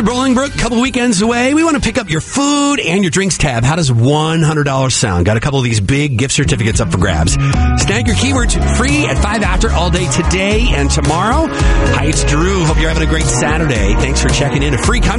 Bolingbrook, a couple weekends away. We want to pick up your food and your drinks tab. How does $100 sound? Got a couple of these big gift certificates up for grabs. Snag your keywords free at 5 after all day today and tomorrow. Hi, it's Drew. Hope you're having a great Saturday. Thanks for checking in. A free country